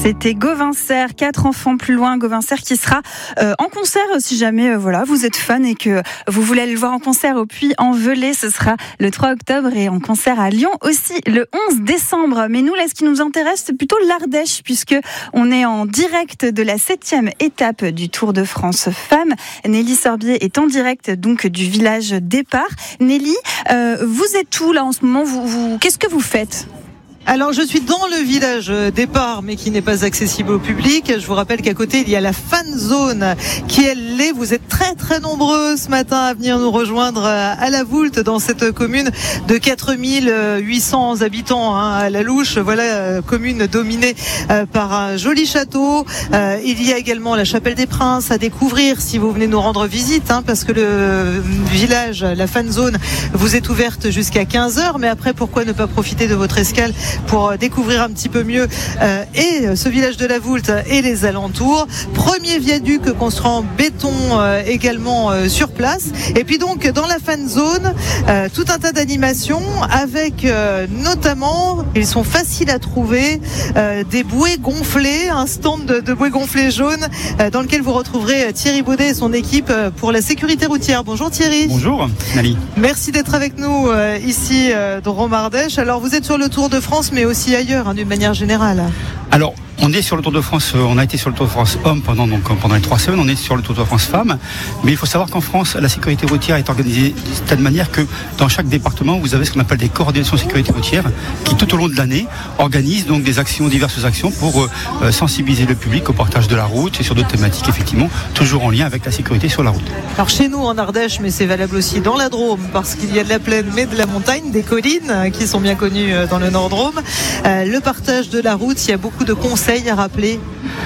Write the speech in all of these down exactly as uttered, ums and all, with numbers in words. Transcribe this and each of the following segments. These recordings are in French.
C'était Gauvincer, quatre enfants plus loin. Gauvincer qui sera euh, en concert si jamais euh, voilà, vous êtes fan et que vous voulez aller le voir en concert au Puy-en-Velay. Ce sera le trois octobre et en concert à Lyon aussi le onze décembre. Mais nous, là, ce qui nous intéresse, c'est plutôt l'Ardèche puisque on est en direct de la septième étape du Tour de France Femmes. Nelly Sorbier est en direct donc du village départ. Nelly, euh, vous êtes où là en ce moment vous, vous, qu'est-ce que vous faites ? Alors je suis dans le village départ mais qui n'est pas accessible au public. Je vous rappelle qu'à côté il y a la fan zone qui est l'est. Vous êtes très très nombreux ce matin à venir nous rejoindre à la Voulte dans cette commune de quatre mille huit cents habitants hein, à la louche. Voilà, commune dominée par un joli château. Il y a également la Chapelle des Princes à découvrir si vous venez nous rendre visite hein, parce que le village, la fan zone vous est ouverte jusqu'à quinze heures. Mais après pourquoi ne pas profiter de votre escale pour découvrir un petit peu mieux euh, et ce village de la Voulte et les alentours. Premier viaduc construit en béton euh, également euh, sur place. Et puis donc dans la fan zone, euh, tout un tas d'animations avec euh, notamment, ils sont faciles à trouver, euh, des bouées gonflées, un stand de, de bouées gonflées jaunes euh, dans lequel vous retrouverez Thierry Baudet et son équipe euh, pour la sécurité routière. Bonjour Thierry. Bonjour Nali. Merci d'être avec nous euh, ici euh, dans Drôme-Ardèche. Alors vous êtes sur le Tour de France mais aussi ailleurs, hein, d'une manière générale. Alors, on est sur le Tour de France, on a été sur le Tour de France Hommes pendant, donc, pendant les trois semaines, on est sur le Tour de France Femmes, mais il faut savoir qu'en France, la sécurité routière est organisée de telle manière que dans chaque département, vous avez ce qu'on appelle des coordinations de sécurité routière qui, tout au long de l'année, organisent donc des actions, diverses actions pour euh, sensibiliser le public au partage de la route et sur d'autres thématiques, effectivement, toujours en lien avec la sécurité sur la route. Alors chez nous en Ardèche, mais c'est valable aussi dans la Drôme, parce qu'il y a de la plaine, mais de la montagne, des collines qui sont bien connues dans le Nord-Drôme. Euh, le partage de la route, il y a beaucoup de conseils à rappeler.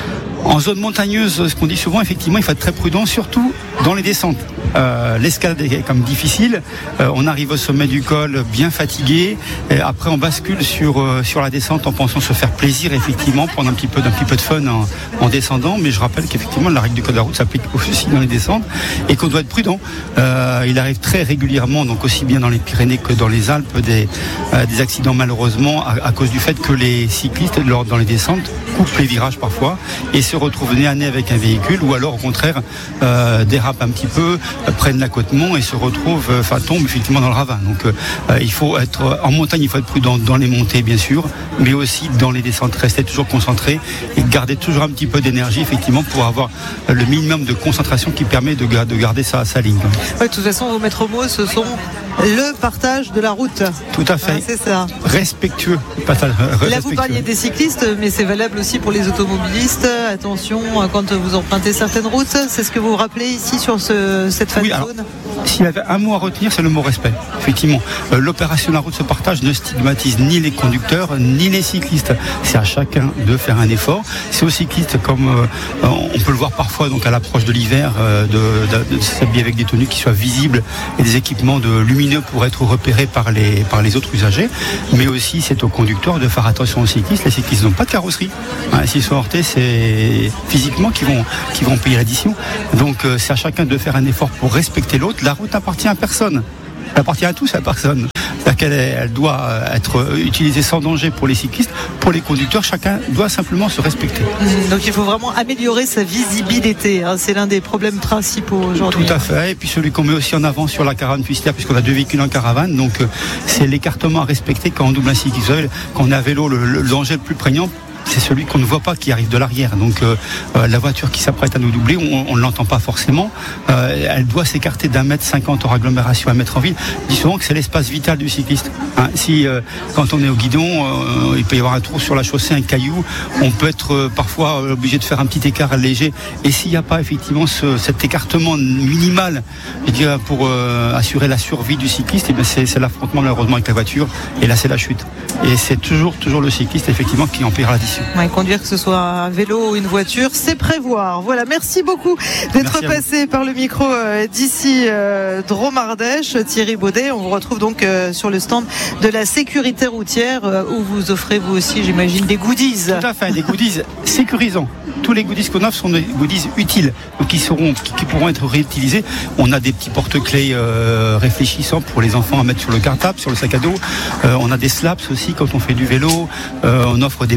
En zone montagneuse, ce qu'on dit souvent, effectivement, il faut être très prudent, surtout dans les descentes. Euh, l'escalade est comme difficile. Euh, on arrive au sommet du col bien fatigué. Et après, on bascule sur euh, sur la descente en pensant se faire plaisir, effectivement, prendre un petit peu d'un petit peu de fun en, en descendant. Mais je rappelle qu'effectivement, la règle du code de la route s'applique aussi dans les descentes et qu'on doit être prudent. Euh, il arrive très régulièrement, donc aussi bien dans les Pyrénées que dans les Alpes, des euh, des accidents malheureusement à, à cause du fait que les cyclistes, dans les descentes, coupent les virages parfois et se retrouvent nez à nez avec un véhicule, ou alors au contraire euh, dérapent un petit peu, euh, prennent l'accotement et se retrouvent, enfin euh, tombent effectivement dans le ravin. Donc euh, il faut être en montagne, il faut être prudent dans les montées bien sûr, mais aussi dans les descentes, rester toujours concentré et garder toujours un petit peu d'énergie effectivement pour avoir euh, le minimum de concentration qui permet de, de garder sa, sa ligne. Ouais, de toute façon, vos maîtres mots, ce sont le partage de la route. Tout à fait. Ouais, c'est ça. Respectueux. Partage, respectueux. Là, vous parliez des cyclistes, mais c'est valable aussi pour les automobilistes. Attention, quand vous empruntez certaines routes, c'est ce que vous vous rappelez ici sur ce, cette fan oui, zone. alors, s'il y avait un mot à retenir, c'est le mot respect. Effectivement, euh, l'opération La Route se partage ne stigmatise ni les conducteurs ni les cyclistes. C'est à chacun de faire un effort. C'est aux cyclistes, comme euh, on peut le voir parfois donc à l'approche de l'hiver, euh, de, de, de s'habiller avec des tenues qui soient visibles et des équipements de lumineux pour être repérés par les par les autres usagers. Mais aussi, c'est aux conducteurs de faire attention aux cyclistes. Les cyclistes n'ont pas de carrosserie. Hein, s'ils sont heurtés, c'est physiquement qu'ils vont qui vont payer l'addition. Donc, euh, c'est à chacun de faire un effort pour respecter l'autre. La route appartient à personne. Elle appartient à tous, à personne. C'est-à-dire qu'elle est, elle doit être utilisée sans danger pour les cyclistes. Pour les conducteurs, chacun doit simplement se respecter. Donc il faut vraiment améliorer sa visibilité. Hein. C'est l'un des problèmes principaux aujourd'hui. Tout à fait. Et puis celui qu'on met aussi en avant sur la caravane fusilaire, puisqu'on a deux véhicules en caravane. Donc c'est l'écartement à respecter quand on double un cycliste. Quand on est à vélo, le, le danger le plus prégnant, c'est celui qu'on ne voit pas qui arrive de l'arrière. Donc euh, euh, la voiture qui s'apprête à nous doubler, on ne l'entend pas forcément. Euh, elle doit s'écarter d'un mètre cinquante hors agglomération à un mètre en ville. Je dis souvent que c'est l'espace vital du cycliste. Hein, si euh, quand on est au guidon, euh, il peut y avoir un trou sur la chaussée, un caillou, on peut être euh, parfois obligé de faire un petit écart léger. Et s'il n'y a pas effectivement ce, cet écartement minimal, je dirais, pour euh, assurer la survie du cycliste, eh bien c'est, c'est l'affrontement malheureusement avec la voiture. Et là c'est la chute. Et c'est toujours toujours le cycliste effectivement qui en paiera l'addition. Ouais, conduire que ce soit un vélo ou une voiture, c'est prévoir. Voilà, merci beaucoup d'être merci passé par le micro euh, d'ici euh, Drôme-Ardèche. Thierry Baudet, on vous retrouve donc euh, sur le stand de la sécurité routière euh, où vous offrez vous aussi, j'imagine, des goodies. Tout à fait, des goodies sécurisants. Tous les goodies qu'on offre sont des goodies utiles, donc qui seront, qui, qui pourront être réutilisés. On a des petits porte-clés euh, réfléchissants pour les enfants à mettre sur le cartable, sur le sac à dos. Euh, on a des slaps aussi quand on fait du vélo. Euh, on offre des maillots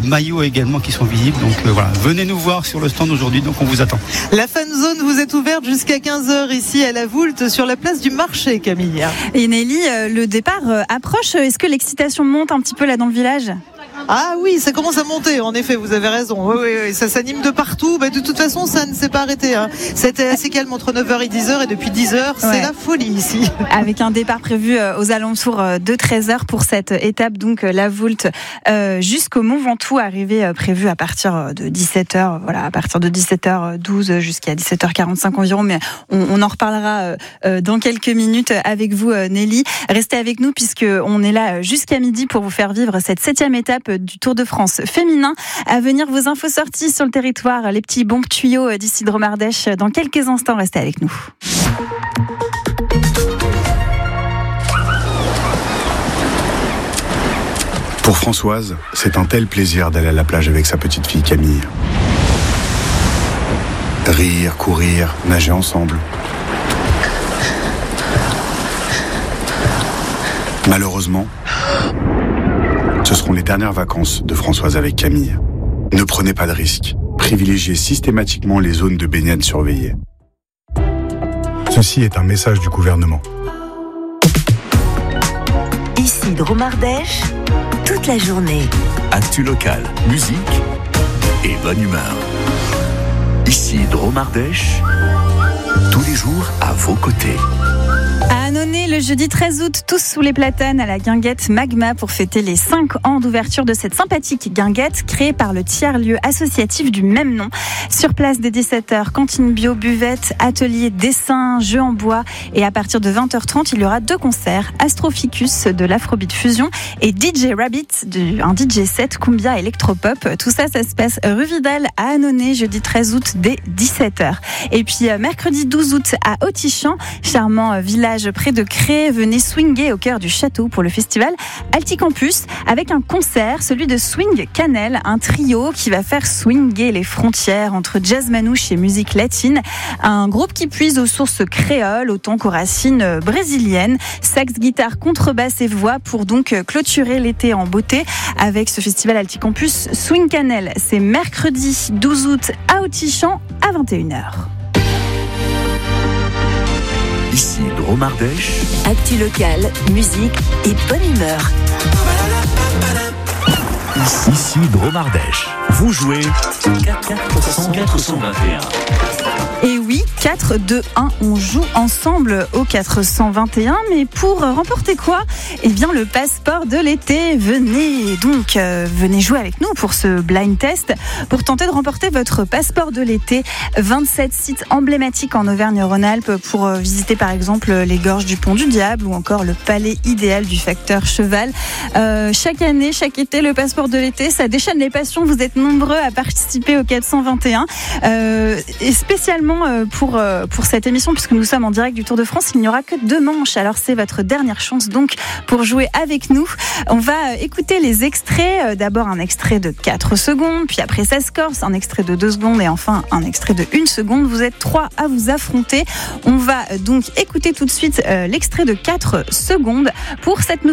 également qui sont visibles. Donc euh, voilà, venez nous voir sur le stand aujourd'hui, donc on vous attend. La fan zone, vous êtes ouverte jusqu'à quinze heures ici à la Voulte sur la place du marché, Camille. Et Nelly, euh, le départ euh, approche. Est-ce que l'excitation monte un petit peu là dans le village ? Ah oui, ça commence à monter, en effet, vous avez raison. Oui, oui, oui, ça s'anime de partout. Bah, de toute façon, ça ne s'est pas arrêté. Hein. C'était assez calme entre neuf heures et dix heures, et depuis dix heures, ouais. C'est la folie ici. Avec un départ prévu aux alentours de treize heures pour cette étape, donc la Voulte euh, jusqu'au Mont Ventoux, arrivée prévue à partir de dix-sept heures, voilà, à partir de dix-sept heures douze jusqu'à dix-sept heures quarante-cinq environ, mais on, on en reparlera euh, dans quelques minutes avec vous, Nelly. Restez avec nous puisqu'on est là jusqu'à midi pour vous faire vivre cette septième étape du Tour de France féminin. À venir, vos infos sorties sur le territoire, les petits bons tuyaux d'ici Dromardèche. Dans quelques instants, restez avec nous. Pour Françoise, c'est un tel plaisir d'aller à la plage avec sa petite fille Camille. Rire, courir, nager ensemble. Malheureusement, ce seront les dernières vacances de Françoise avec Camille. Ne prenez pas de risques. Privilégiez systématiquement les zones de baignade surveillées. Ceci est un message du gouvernement. Ici Dromardèche, toute la journée. Actu local, musique et bonne humeur. Ici Dromardèche, tous les jours à vos côtés. À Annonay, le jeudi treize août, tous sous les platanes à la guinguette Magma pour fêter les cinq ans d'ouverture de cette sympathique guinguette créée par le tiers-lieu associatif du même nom. Sur place dès dix-sept heures, cantine bio, buvette, atelier dessin, jeux en bois, et à partir de vingt heures trente, il y aura deux concerts, Astroficus de l'Afrobeat Fusion et D J Rabbit, un D J set cumbia électropop. Tout ça, ça se passe rue Vidal à Annonay, jeudi treize août dès dix-sept heures. Et puis mercredi douze août à Autichamp, charmant village près de Cré, venez swinger au cœur du château pour le festival Alticampus avec un concert, celui de Swing Cannelle, un trio qui va faire swinger les frontières entre jazz manouche et musique latine, un groupe qui puise aux sources créoles autant qu'aux racines brésiliennes, sax, guitare, contrebasse et voix pour donc clôturer l'été en beauté avec ce festival Alticampus Swing Cannelle. C'est mercredi douze août à Autichamp à vingt et une heures. Ici Dromardèche. Actu local, musique et bonne humeur. Ici Dromardèche. Vous jouez quatre cent vingt et un. Et oui, quatre, deux, un, on joue ensemble au quatre cent vingt et un. Mais pour remporter quoi ? Eh bien, le passeport de l'été. Venez donc, euh, venez jouer avec nous pour ce blind test. Pour tenter de remporter votre passeport de l'été, vingt-sept sites emblématiques en Auvergne-Rhône-Alpes pour euh, visiter par exemple les gorges du Pont du Diable ou encore le palais idéal du facteur Cheval. Euh, chaque année, chaque été, le passeport de l'été, ça déchaîne les passions. Vous êtes nombreux à participer au quatre cent vingt et un. Euh, et spécialement pour, pour cette émission, puisque nous sommes en direct du Tour de France, il n'y aura que deux manches. Alors c'est votre dernière chance donc pour jouer avec nous. On va écouter les extraits. D'abord un extrait de quatre secondes, puis après ça se corse, un extrait de deux secondes et enfin un extrait de une seconde. Vous êtes trois à vous affronter. On va donc écouter tout de suite l'extrait de quatre secondes pour cette nouvelle